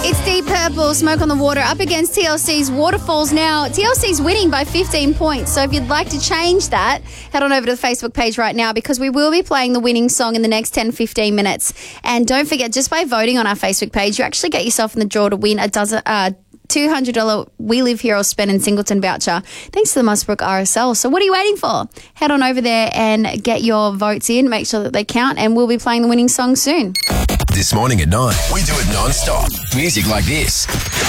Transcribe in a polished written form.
It's Deep Purple, Smoke on the Water, up against TLC's Waterfalls now. TLC's winning by 15 points, so if you'd like to change that, head on over to the Facebook page right now because we will be playing the winning song in the next 10-15 minutes. And don't forget, just by voting on our Facebook page, you actually get yourself in the draw to win a dozen... $200 We Live Here or Spend in Singleton voucher thanks to the Musbrook RSL. So what are you waiting for? Head on over there and get your votes in. Make sure that they count, and we'll be playing the winning song soon. This morning at 9, we do it non-stop. Music like this.